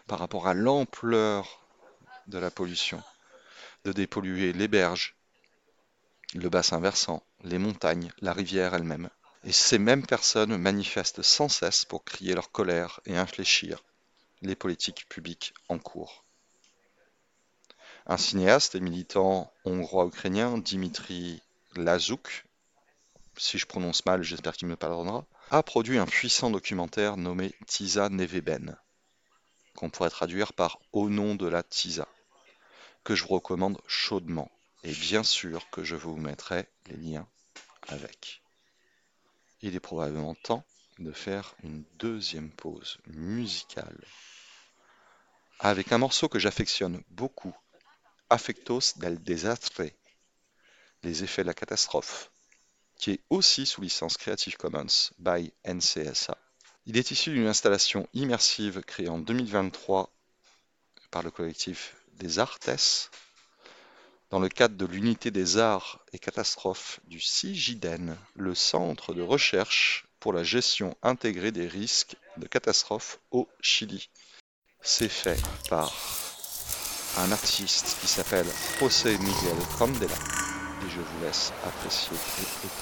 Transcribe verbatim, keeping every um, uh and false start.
par rapport à l'ampleur de la pollution, de dépolluer les berges, le bassin versant, les montagnes, la rivière elle-même. Et ces mêmes personnes manifestent sans cesse pour crier leur colère et infléchir les politiques publiques en cours. Un cinéaste et militant hongrois-ukrainien, Dimitri Lazouk, si je prononce mal, j'espère qu'il me pardonnera, a produit un puissant documentaire nommé Tiza Nevében, qu'on pourrait traduire par Au nom de la Tisa, que je vous recommande chaudement. Et bien sûr que je vous mettrai les liens avec. Il est probablement temps de faire une deuxième pause musicale avec un morceau que j'affectionne beaucoup, Afectos del Desastre, les effets de la catastrophe, qui est aussi sous licence Creative Commons by N C S A. Il est issu d'une installation immersive créée en deux mille vingt-trois par le collectif des Artes dans le cadre de l'unité des arts et catastrophes du CIGIDEN, le centre de recherche pour la gestion intégrée des risques de catastrophes au Chili. C'est fait par un artiste qui s'appelle José Miguel Candela et je vous laisse apprécier et écouter.